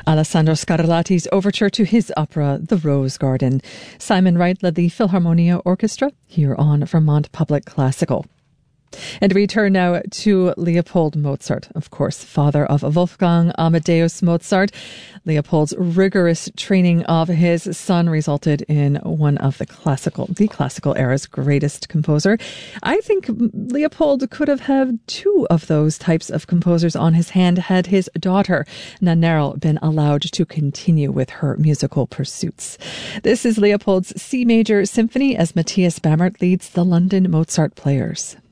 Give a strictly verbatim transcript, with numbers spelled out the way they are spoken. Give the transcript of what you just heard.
Alessandro Scarlatti's overture to his opera, The Rose Garden. Simon Wright led the Philharmonia Orchestra here on Vermont Public Classical. And we turn now to Leopold Mozart, of course, father of Wolfgang Amadeus Mozart. Leopold's rigorous training of his son resulted in one of the classical, the classical era's greatest composer. I think Leopold could have had two of those types of composers on his hand had his daughter, Nannerl, been allowed to continue with her musical pursuits. This is Leopold's C Major Symphony as Matthias Bamert leads the London Mozart Players.